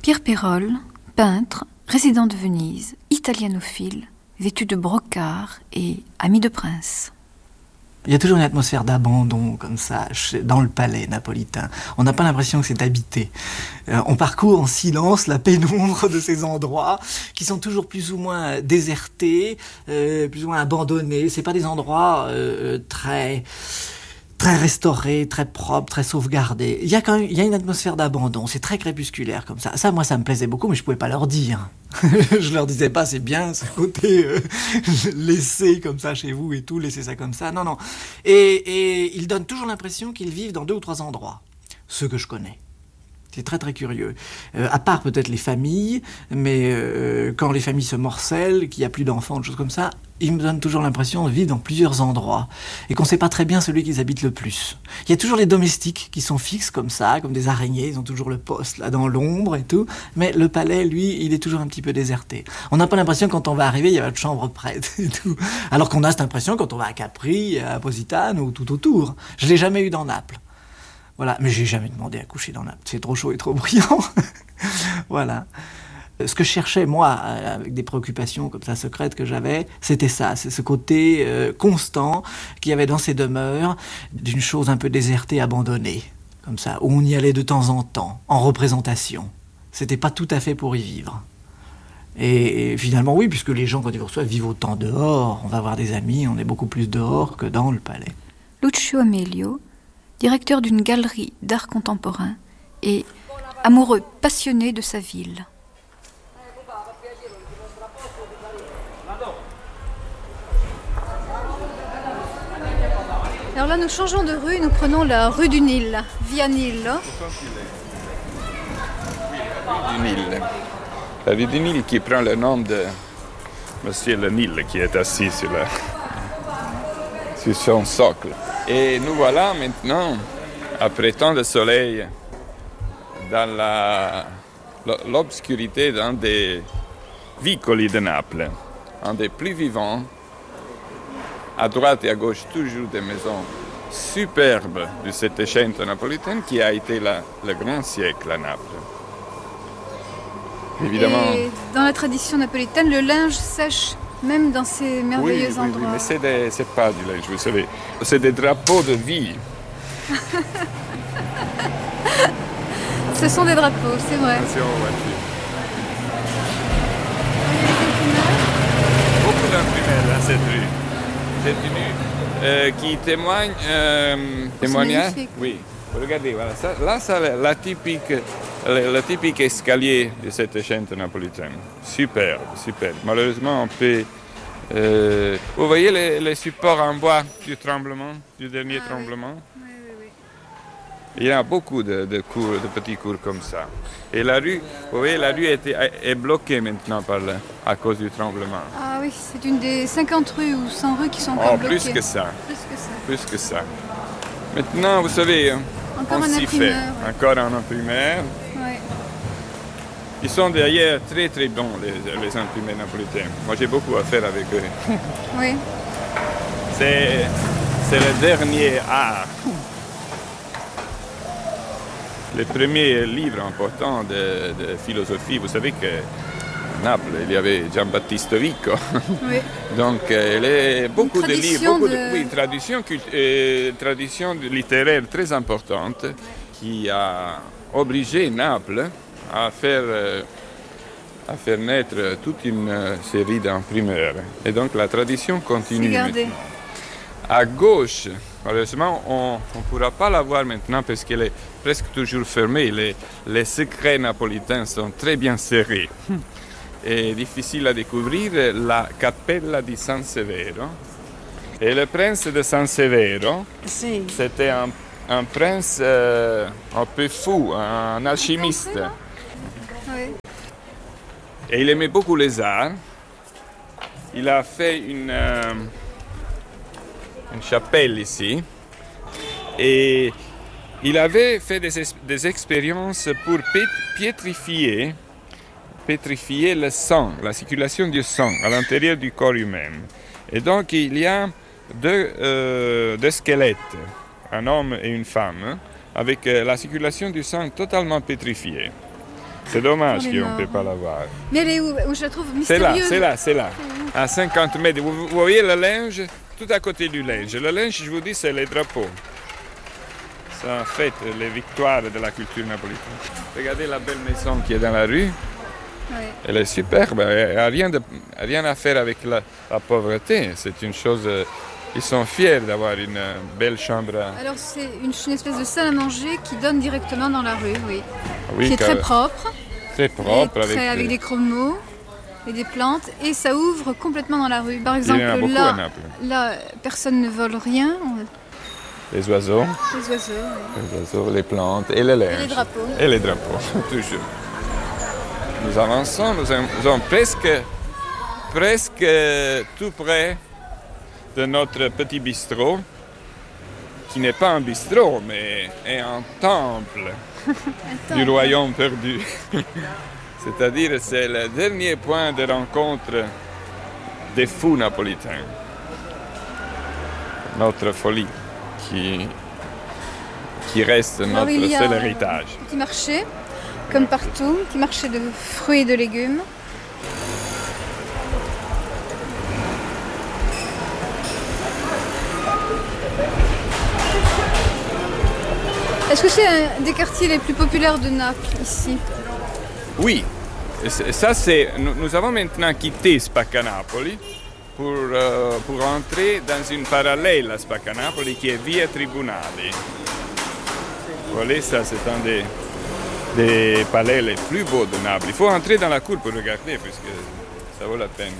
Pierre Perrol, peintre, résident de Venise, italianophile, vêtu de brocart et ami de prince. Il y a toujours une atmosphère d'abandon comme ça dans le palais napolitain. On n'a pas l'impression que c'est habité. On parcourt en silence la pénombre de ces endroits qui sont toujours plus ou moins désertés, plus ou moins abandonnés. C'est pas des endroits très restaurés, très propres, très sauvegardés. Il y a une atmosphère d'abandon. C'est très crépusculaire comme ça. Ça, moi, ça me plaisait beaucoup, mais je pouvais pas leur dire. Je leur disais pas, c'est bien ce côté laissé comme ça chez vous et tout, laissez ça comme ça. Non. Et ils donnent toujours l'impression qu'ils vivent dans 2 ou 3 endroits. Ceux que je connais. C'est très très curieux. À part peut-être les familles, mais quand les familles se morcellent, qu'il n'y a plus d'enfants, des choses comme ça, ils me donnent toujours l'impression de vivre dans plusieurs endroits et qu'on ne sait pas très bien celui qu'ils habitent le plus. Il y a toujours les domestiques qui sont fixes comme ça, comme des araignées, ils ont toujours le poste là dans l'ombre et tout, mais le palais, lui, il est toujours un petit peu déserté. On n'a pas l'impression quand on va arriver, il y a votre chambre prête et tout. Alors qu'on a cette impression quand on va à Capri, à Positane ou tout autour. Je ne l'ai jamais eu dans Naples. Voilà, mais j'ai jamais demandé à coucher dans Naples, c'est trop chaud et trop bruyant. Voilà. Ce que je cherchais, moi, avec des préoccupations comme ça secrètes que j'avais, c'était ça, c'est ce côté constant qu'il y avait dans ces demeures, d'une chose un peu désertée, abandonnée, comme ça, où on y allait de temps en temps, en représentation. C'était pas tout à fait pour y vivre. Et finalement, oui, puisque les gens, quand ils vous reçoivent, vivent autant dehors, on va voir des amis, on est beaucoup plus dehors que dans le palais. Lucio Amelio, directeur d'une galerie d'art contemporain et amoureux passionné de sa ville. Alors là, nous changeons de rue, nous prenons la rue du Nil, via Nil. La rue du Nil qui prend le nom de Monsieur le Nil qui est assis sur son socle. Et nous voilà maintenant, après tant de soleil, dans l'obscurité d'un des vicoli de Naples, un des plus vivants. À droite et à gauche, toujours des maisons superbes du Settecento napolitain qui a été le grand siècle à Naples. Évidemment. Et dans la tradition napolitaine, le linge sèche même dans ces merveilleux endroits. Oui, mais c'est pas du linge, vous savez. C'est des drapeaux de vie. Ce sont des drapeaux, c'est vrai. Beaucoup d'imprimeurs dans cette rue. Qui témoigne. Témoignage. Oui. Regardez, voilà. Là, c'est le typique escalier du Settecento napolitain. Superbe. Malheureusement, on peut. Vous voyez les supports en bois du dernier tremblement. Oui. Il y a beaucoup de petits cours comme ça. Et la rue, vous voyez, est bloquée maintenant à cause du tremblement. Ah oui, c'est une des 50 rues ou 100 rues qui sont encore bloquées. Plus que ça. Maintenant, vous savez, encore on un s'y imprimeur. fait. Encore un imprimeur. Oui. Ils sont d'ailleurs très très bons, les imprimeurs napolitains. Moi, j'ai beaucoup à faire avec eux. Oui. C'est le dernier art. Le premier livre important de philosophie, vous savez que à Naples, il y avait Giambattista Vico. Oui. Donc, il y a beaucoup de livres, tradition littéraire très importante qui a obligé Naples à faire naître toute une série d'imprimeurs. Et donc, la tradition continue. Regardez. À gauche, malheureusement, on ne pourra pas la voir maintenant parce qu'elle est presque toujours fermée. Les secrets napolitains sont très bien serrés. Et difficile à découvrir, la Cappella di San Severo. Et le prince de San Severo, c'était un prince un peu fou, un alchimiste. Oui. Et il aimait beaucoup les arts. Il a fait une chapelle ici. Et il avait fait des expériences pour pétrifier le sang, la circulation du sang à l'intérieur du corps humain. Et donc il y a deux squelettes, un homme et une femme, avec la circulation du sang totalement pétrifiée. C'est dommage Pour les qu'on ne peut morts. pas la voir. Mais elle est où je la trouve C'est là, mystérieuse. c'est là. À 50 mètres. Vous voyez le linge? Tout à côté du linge. Le linge, je vous dis, c'est les drapeaux. Ça fête les victoires de la culture napolitaine. Regardez la belle maison qui est dans la rue. Ouais. Elle est superbe. Elle n'a rien à faire avec la pauvreté. C'est une chose... Ils sont fiers d'avoir une belle chambre. Alors c'est une espèce de salle à manger qui donne directement dans la rue, oui. Oui, Qui est très propre. Très propre. Et avec des chronos et des plantes. Et ça ouvre complètement dans la rue. Par Il y en a exemple, beaucoup à Naples. là, personne ne vole rien. Les oiseaux, Les oiseaux, oui. les oiseaux, les plantes et les linges. Et les drapeaux. Et les drapeaux, toujours. Nous avançons, nous sommes presque tout près de notre petit bistrot, qui n'est pas un bistrot, mais est un temple du royaume perdu. C'est-à-dire, c'est le dernier point de rencontre des fous napolitains. Notre folie qui reste Alors, notre il y a seul héritage. un petit marché, comme partout, petit marché de fruits et de légumes. Est-ce que c'est un des quartiers les plus populaires de Naples, ici? Oui, ça c'est. Nous avons maintenant quitté Spaccanapoli pour entrer dans une parallèle à Spaccanapoli qui est Via Tribunali. Vous voyez, ça c'est un des palais les plus beaux de Naples. Il faut entrer dans la cour pour regarder, puisque ça vaut la peine.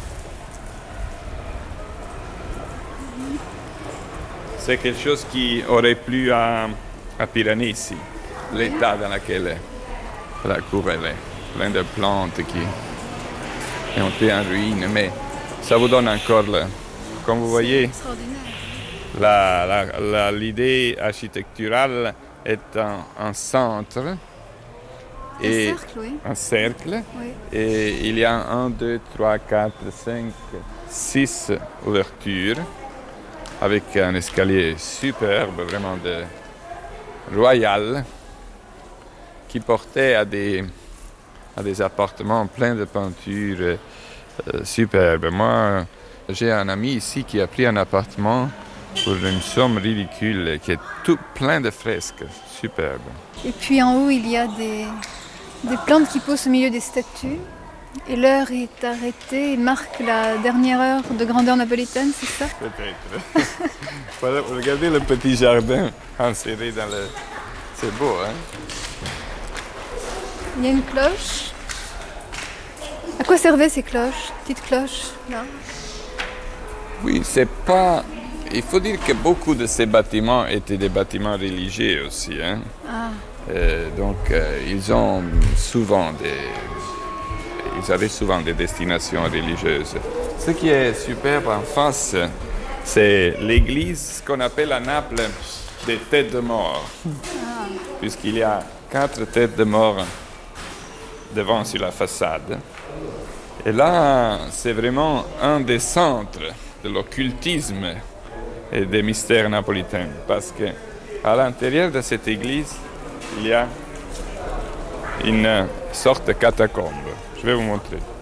C'est quelque chose qui aurait plu à Piranesi, l'état dans lequel la cour elle est, plein de plantes qui est un peu en ruine, mais ça vous donne encore, comme vous voyez, Extraordinaire. l'idée architecturale est un centre. Un cercle, oui. Un cercle. Oui. Et il y a 1, 2, 3, 4, 5, 6 ouvertures avec un escalier superbe, vraiment royal, qui portait à des appartements pleins de peintures superbes. Moi, j'ai un ami ici qui a pris un appartement pour une somme ridicule, qui est tout plein de fresques superbes. Et puis en haut, il y a des plantes qui poussent au milieu des statues. Et l'heure est arrêtée et marque la dernière heure de grandeur napolitaine, c'est ça? Peut-être. Voilà, regardez le petit jardin inséré dans le... C'est beau, hein? Il y a une cloche. À quoi servaient ces cloches? Petites cloches, là. Oui, c'est pas... Il faut dire que beaucoup de ces bâtiments étaient des bâtiments religieux aussi, hein? Ah, Donc, ils avaient souvent des destinations religieuses. Ce qui est superbe en face, c'est l'église qu'on appelle à Naples des têtes de mort. Puisqu'il y a 4 têtes de mort devant sur la façade. Et là, c'est vraiment un des centres de l'occultisme et des mystères napolitains. Parce qu'à l'intérieur de cette église, il y a une sorte de catacombe. Je vais vous montrer.